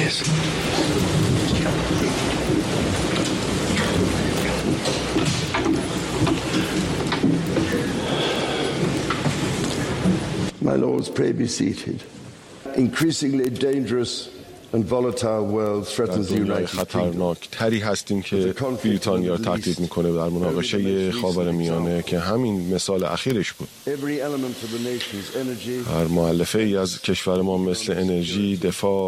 Yes. My lords, pray be seated. Increasingly dangerous and volatile world threatens the United Kingdom. خطرناک تری هستیم که بریتانیا رو تهدید میکنه در مناقشه خاورمیانه که همین مثال اخیرش بود. هر مؤلفه ای از کشور ما مثل انرژی، دفاع